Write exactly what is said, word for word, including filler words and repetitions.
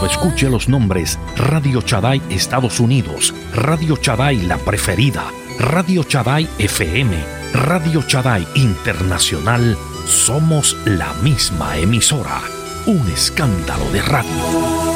cuando escuche los nombres Radio Shaddai Estados Unidos, Radio Shaddai La Preferida, Radio Shaddai F M, Radio Shaddai Internacional, somos la misma emisora. Un escándalo de radio.